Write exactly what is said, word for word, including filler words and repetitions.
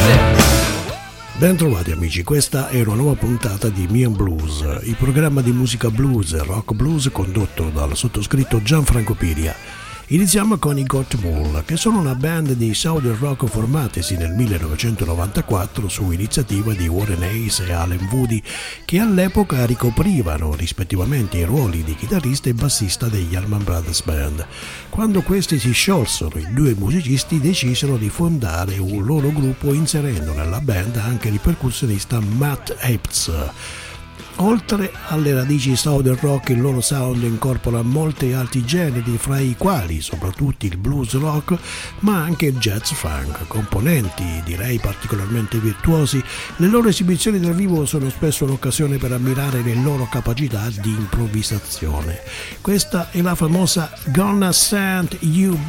Ben trovati amici, questa è una nuova puntata di Me and Blues, il programma di musica blues e rock blues condotto dal sottoscritto Gianfranco Piria. Iniziamo con i Got Bull, che sono una band di southern rock formatisi nel millenovecentonovantaquattro su iniziativa di Warren Hayes e Allen Woody, che all'epoca ricoprivano rispettivamente i ruoli di chitarrista e bassista degli Allman Brothers Band. Quando questi si sciolsero, i due musicisti decisero di fondare un loro gruppo inserendo nella band anche il percussionista Matt Epps. Oltre alle radici southern rock, il loro sound incorpora molti altri generi, fra i quali soprattutto il blues rock, ma anche il jazz funk, componenti direi particolarmente virtuosi. Le loro esibizioni dal vivo sono spesso un'occasione per ammirare le loro capacità di improvvisazione. Questa è la famosa Gonna Send You